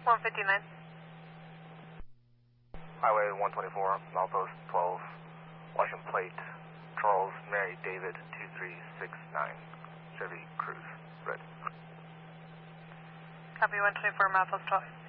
159. Highway 124, milepost 12, Washington Plate, Charles Mary David 2369, Chevy Cruze, red. Copy 124, milepost 12.